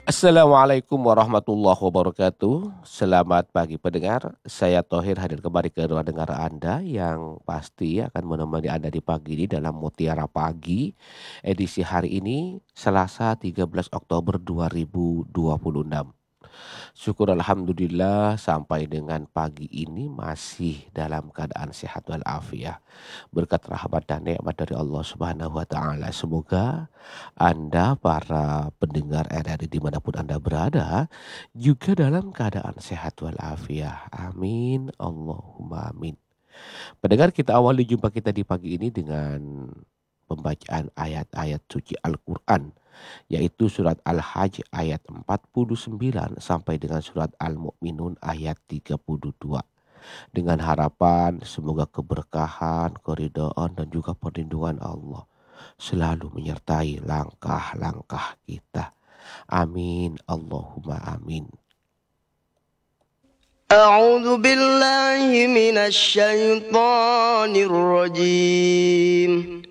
Assalamualaikum warahmatullahi wabarakatuh. Selamat pagi pendengar. Saya Tohir hadir kembali ke ruang dengar Anda yang pasti akan menemani Anda di pagi ini dalam Mutiara Pagi edisi hari ini Selasa 13 Oktober 2026. Syukur alhamdulillah sampai dengan pagi ini masih dalam keadaan sehat walafiat. Berkat rahmat dan nikmat dari Allah Subhanahu wa taala. Semoga Anda para pendengar RRI dimanapun Anda berada juga dalam keadaan sehat walafiat. Amin. Allahumma amin. Pendengar, kita awali jumpa kita di pagi ini dengan pembacaan ayat-ayat suci Al-Quran, yaitu surat Al-Hajj ayat 49 sampai dengan surat Al-Mu'minun ayat 32. Dengan harapan semoga keberkahan, keridhaan dan juga perlindungan Allah selalu menyertai langkah-langkah kita. Amin. Allahumma amin. أعوذ بالله من الشيطان الرجيم